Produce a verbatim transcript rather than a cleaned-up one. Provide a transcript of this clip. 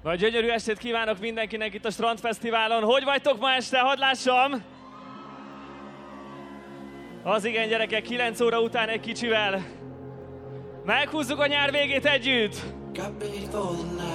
Nagy gyönyörű estét kívánok mindenkinek itt a Strandfesztiválon. Hogy vagytok ma este? Hadd lássam! Az igen, gyerekek, kilenc óra után egy kicsivel. Meghúzzuk a nyár végét együtt!